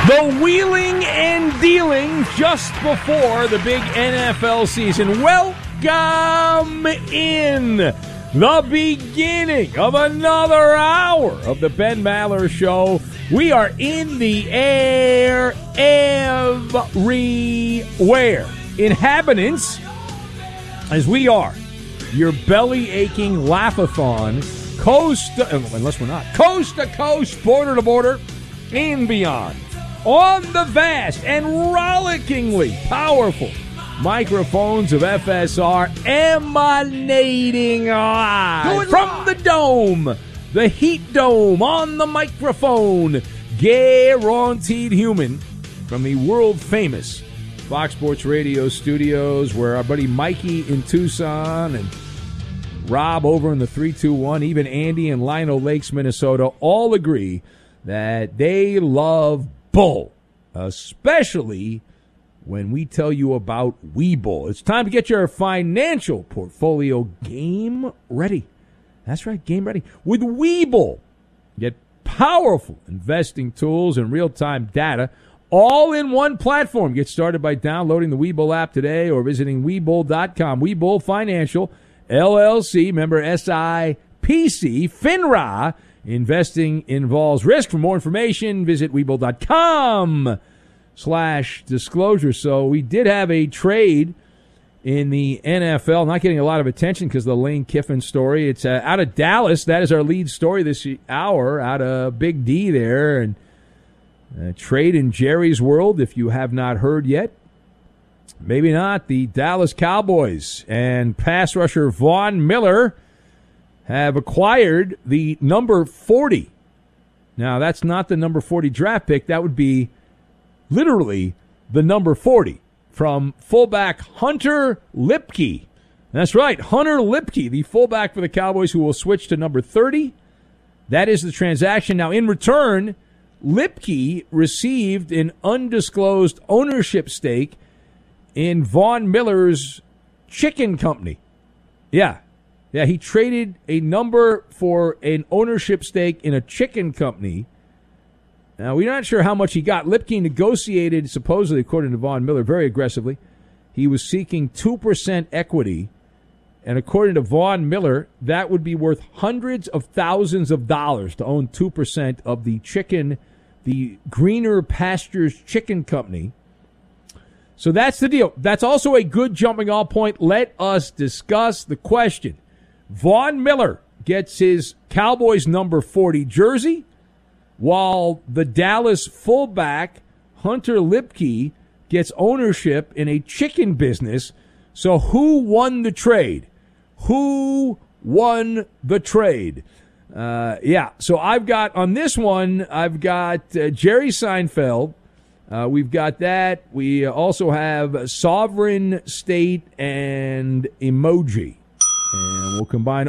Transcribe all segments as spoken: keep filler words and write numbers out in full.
The wheeling and dealing just before the big N F L season. Welcome in the beginning of another hour of the Ben Maller Show. We are in the air everywhere. Inhabitants, as we are, your belly-aching laugh-a-thon, coast to, unless we're not, coast to coast, border to border, and beyond. On the vast and rollickingly powerful microphones of F S R, emanating live from the dome, the heat dome on the microphone, guaranteed human, from the world-famous Fox Sports Radio studios, where our buddy Mikey in Tucson and Rob over in the three two one, even Andy in Lino Lakes, Minnesota, all agree that they love bull, especially when we tell you about Webull. It's time to get your financial portfolio game ready. That's right, game ready. With Webull, get powerful investing tools and real-time data all in one platform. Get started by downloading the Webull app today or visiting Webull dot com. Webull Financial, L L C, member S I P C, FINRA. Investing involves risk. For more information, visit Webull dot com slash disclosure. So we did have a trade in the N F L, not getting a lot of attention because of the Lane Kiffin story. It's uh, out of Dallas. That is our lead story this hour, out of Big D there. And a trade in Jerry's world, if you have not heard yet. Maybe not. The Dallas Cowboys and pass rusher Von Miller have acquired the number forty. Now, that's not the number forty draft pick. That would be literally the number forty from fullback Hunter Lipke. That's right, Hunter Lipke, the fullback for the Cowboys, who will switch to number thirty. That is the transaction. Now, in return, Lipke received an undisclosed ownership stake in Von Miller's chicken company. Yeah. Yeah, he traded a number for an ownership stake in a chicken company. Now, we're not sure how much he got. Lipke negotiated, supposedly, according to Von Miller, very aggressively. He was seeking two percent equity. And according to Von Miller, that would be worth hundreds of thousands of dollars to own two percent of the chicken, the Greener Pastures Chicken Company. So that's the deal. That's also a good jumping off point. Let us discuss the question. Von Miller gets his Cowboys number forty jersey, while the Dallas fullback, Hunter Lipke, gets ownership in a chicken business. So who won the trade? Who won the trade? Uh, yeah, so I've got, on this one, I've got uh, Jerry Seinfeld. Uh, we've got that. We also have Sovereign State and Emoji. And we'll combine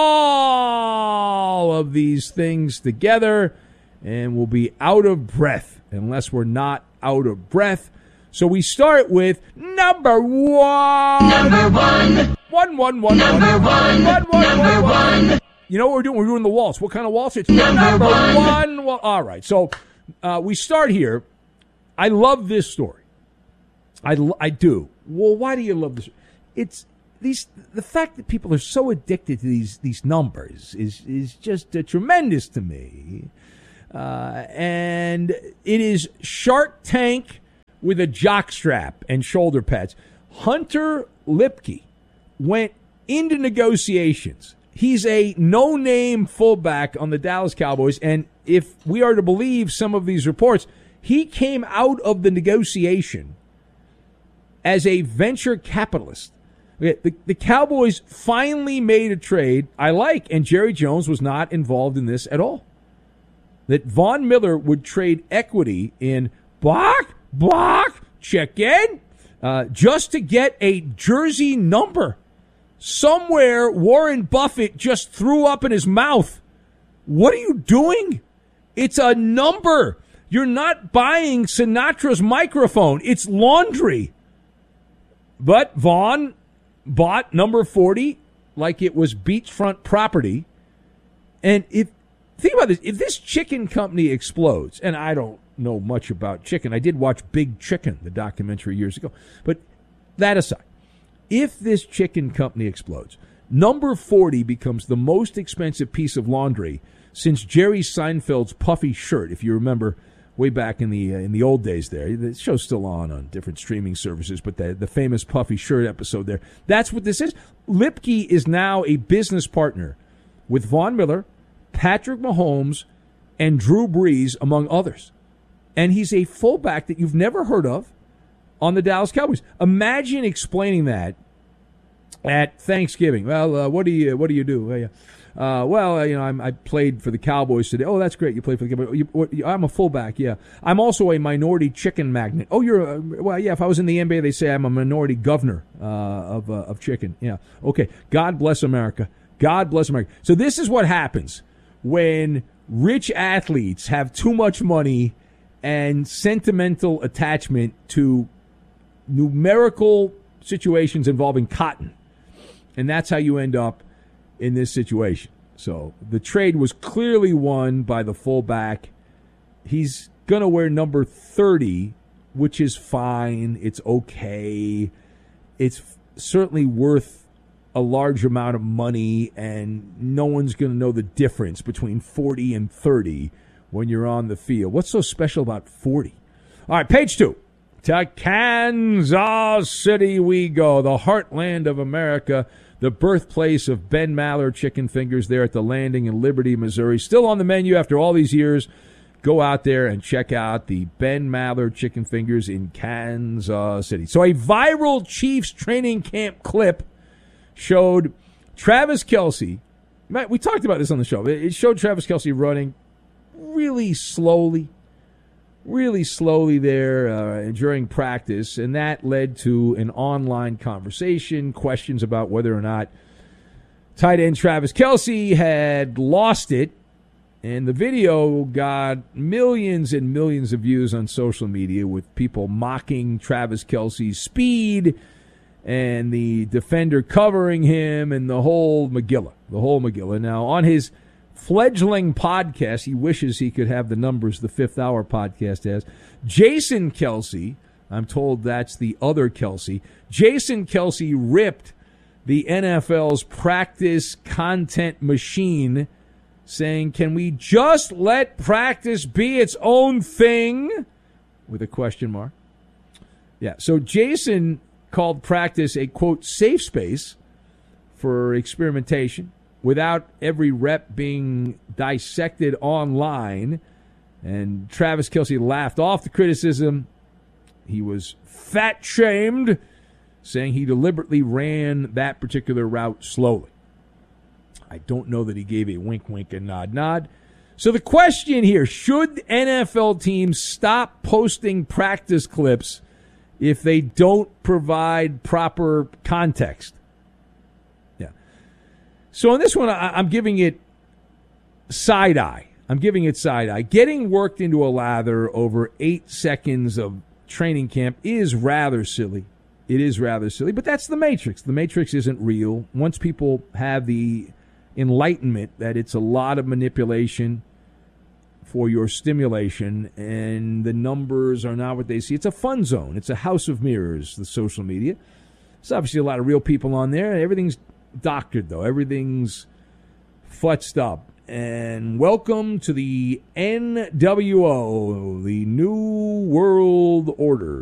all of these things together, and we'll be out of breath unless we're not out of breath. So we start with number one. Number one. One, one, one, number one, one. one, one, number one, one. You know what we're doing? We're doing the waltz. What kind of waltz? It's number, number one. one. Well, all right. So uh, we start here. I love this story. I, I do. Well, why do you love this? It's these. The fact that people are so addicted to these these numbers is is just uh, tremendous to me. Uh, and it is Shark Tank with a jockstrap and shoulder pads. Hunter Lipke went into negotiations. He's a no-name fullback on the Dallas Cowboys, and if we are to believe some of these reports, he came out of the negotiation as a venture capitalist. The, the Cowboys finally made a trade I like, and Jerry Jones was not involved in this at all. That Von Miller would trade equity in Block, Block, check in, uh, just to get a jersey number. Somewhere Warren Buffett just threw up in his mouth. What are you doing? It's a number. You're not buying Sinatra's microphone. It's laundry. But Vaughn bought number forty like it was beachfront property. And if think about this. If this chicken company explodes, and I don't know much about chicken. I did watch Big Chicken, the documentary, years ago. But that aside, if this chicken company explodes, number forty becomes the most expensive piece of laundry since Jerry Seinfeld's puffy shirt, if you remember way back in the uh, in the old days there. The show's still on on different streaming services, but the, the famous puffy shirt episode there. That's what this is. Lipke is now a business partner with Von Miller, Patrick Mahomes, and Drew Brees, among others. And he's a fullback that you've never heard of on the Dallas Cowboys. Imagine explaining that at Thanksgiving. Well, uh, what do you what do you do? Uh, well, uh, you know, I'm, I played for the Cowboys today. Oh, that's great. You played for the Cowboys. You, what, I'm a fullback. Yeah, I'm also a minority chicken magnet. Oh, you're a, well, yeah. If I was in the N B A, they say I'm a minority governor uh, of uh, of chicken. Yeah. Okay. God bless America. God bless America. So this is what happens when rich athletes have too much money and sentimental attachment to numerical situations involving cotton. And that's how you end up in this situation. So the trade was clearly won by the fullback. He's going to wear number thirty, which is fine. It's okay. It's certainly worth a large amount of money, and no one's going to know the difference between forty and thirty when you're on the field. What's so special about forty? All right, page two. To Kansas City we go, the heartland of America, the birthplace of Ben Maller chicken fingers there at the Landing in Liberty, Missouri. Still on the menu after all these years. Go out there and check out the Ben Maller chicken fingers in Kansas City. So a viral Chiefs training camp clip showed Travis Kelce. We talked about this on the show. It showed Travis Kelce running really slowly, really slowly there uh, during practice, and that led to an online conversation, questions about whether or not tight end Travis Kelce had lost it, and the video got millions and millions of views on social media with people mocking Travis Kelce's speed and the defender covering him and the whole Megillah, the whole Megillah. Now, on his fledgling podcast, he wishes he could have the numbers the Fifth Hour podcast has. Jason Kelce, I'm told that's the other Kelce. Jason Kelce ripped the N F L's practice content machine, saying, can we just let practice be its own thing? With a question mark. Yeah, so Jason called practice a, quote, safe space for experimentation without every rep being dissected online. And Travis Kelce laughed off the criticism. He was fat-shamed, saying he deliberately ran that particular route slowly. I don't know that he gave a wink-wink and nod-nod. So the question here, should N F L teams stop posting practice clips if they don't provide proper context? Yeah. So on this one, I, I'm giving it side-eye. I'm giving it side-eye. Getting worked into a lather over eight seconds of training camp is rather silly. It is rather silly, but that's the Matrix. The Matrix isn't real. Once people have the enlightenment that it's a lot of manipulation for your stimulation, and the numbers are not what they see. It's a fun zone. It's a house of mirrors, the social media. There's obviously a lot of real people on there. Everything's doctored, though. Everything's futzed up. And welcome to the N W O, the New World Order.